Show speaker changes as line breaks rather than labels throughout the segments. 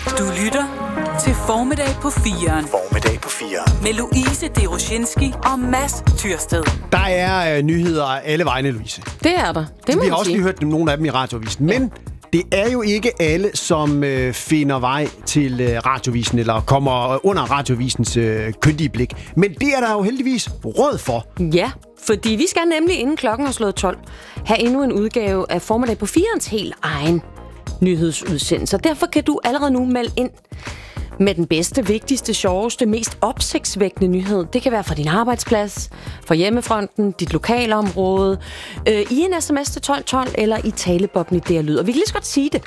Du lytter til Formiddag på 4'eren.
Formiddag på 4'eren.
Med Louise Deroshinski og Mads Tyrsted.
Der er nyheder alle vegne, Louise.
Det er der. Det må
Vi har
man
også
sige.
lige hørt nogle af dem i Radiovisen. Men det er jo ikke alle, som finder vej til Radiovisen, eller kommer under Radiovisens kyndige blik. Men det er der jo heldigvis råd for.
Ja, fordi vi skal nemlig inden klokken er slået 12 have endnu en udgave af Formiddag på 4'erens helt egen nyhedsudsendelse. Derfor kan du allerede nu melde ind med den bedste, vigtigste, sjoveste, mest opsigtsvækkende nyhed. Det kan være fra din arbejdsplads, fra hjemmefronten, dit lokalområde, i en sms til 1212 eller i talebobben i DR Lyd. Og vi kan lige så godt sige det.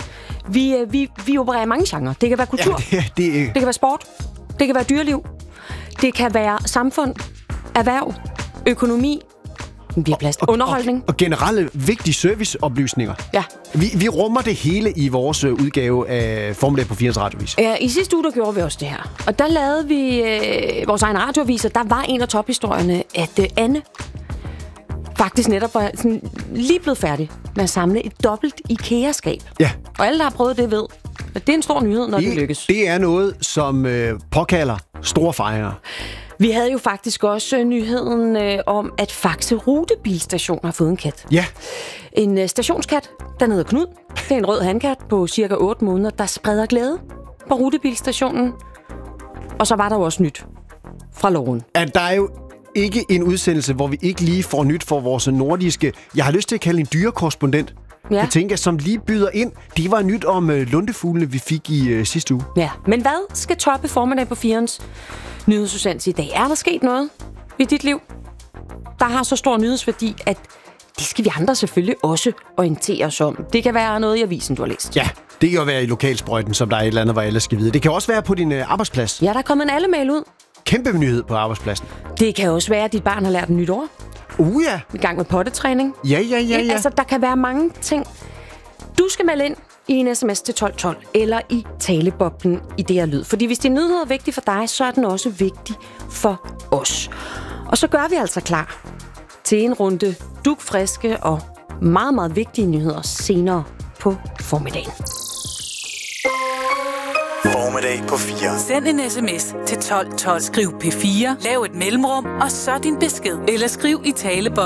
Vi opererer i mange genrer. Det kan være kultur,
Ja,
det kan være sport, det kan være dyreliv, det kan være samfund, erhverv, økonomi, vi har plads til underholdning.
Og generelle vigtige serviceoplysninger.
Ja.
Vi rummer det hele i vores udgave af Formiddag på 4'erens Radiovis.
Ja, i sidste uge, der gjorde vi også det her. Og der lavede vi vores egen radioavis, og der var en af tophistorierne, at Anne faktisk netop var sådan, lige blevet færdig med at samle et dobbelt IKEA-skab.
Ja.
Og alle, der har prøvet det, ved, at det er en stor nyhed, når det lykkes.
Det er noget, som påkalder store fejringer.
Vi havde jo faktisk også nyheden om, at Faxe Rutebilstation har fået en kat.
Ja.
En stationskat, der hedder Knud. Det er en rød hankat på cirka 8 måneder, der spreder glæde på rutebilstationen. Og så var der jo også nyt fra loven.
At der er jo ikke en udsendelse, hvor vi ikke lige får nyt for vores nordiske, jeg har lyst til at kalde en dyrekorrespondent, jeg tænker, som lige byder ind. Det var nyt om lundefuglene, vi fik i sidste uge.
Ja, men hvad skal toppe Formiddag på 4'erens nyhedsudsendelse i dag? Er der sket noget i dit liv, der har så stor nyhedsværdi, at det skal vi andre selvfølgelig også orientere os om? Det kan være noget i avisen, du har læst.
Ja, det kan jo være i lokalsprøjten, som der er et eller andet, hvor alle skal vide. Det kan også være på din arbejdsplads.
Ja, der er kommet en alle-mail ud.
Kæmpe nyhed på arbejdspladsen.
Det kan også være, at dit barn har lært et nyt ord.
Ja.
I gang med pottetræning.
Ja.
Altså, der kan være mange ting. Du skal melde ind i en sms til 1212 eller i taleboblen i DR Lyd. Fordi hvis det nyhed er vigtigt for dig, så er den også vigtig for os. Og så gør vi altså klar til en runde dugfriske og meget, meget vigtige nyheder senere på formiddagen.
Formiddag på 4'eren.
Send en sms til 1212. Skriv P4, lav et mellemrum og så din besked. Eller skriv i taleboblen